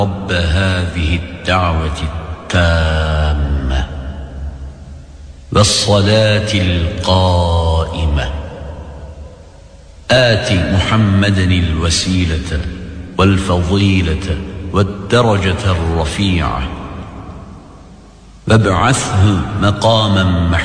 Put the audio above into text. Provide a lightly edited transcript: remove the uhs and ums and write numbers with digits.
رب هذه الدعوة التامة والصلاة القائمة آت محمدا الوسيلة والفضيلة والدرجة الرفيعة وابعثه مقاما محمودا